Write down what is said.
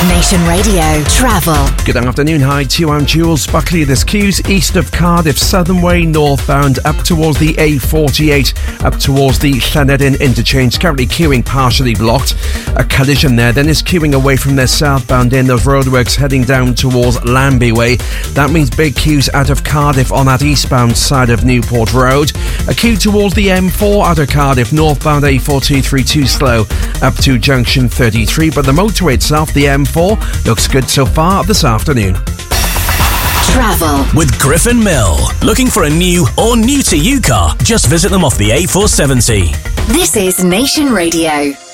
Nation Radio Travel. Good afternoon. Hi to you. I'm Jules Buckley. There's queues east of Cardiff, Southern Way, northbound, up towards the A48, up towards the Llanedin interchange. Currently queuing partially blocked. A collision there. Then is queuing away from their southbound in. Those roadworks heading down towards Lambie Way. That means big queues out of Cardiff on that eastbound side of Newport Road. A queue towards the M4 out of Cardiff, northbound A4232 slow up to junction 33. But the motorway itself, the M4, looks good so far this afternoon. Travel with Griffin Mill. Looking for a new or new to you car? Just visit them off the A470. This is Nation Radio.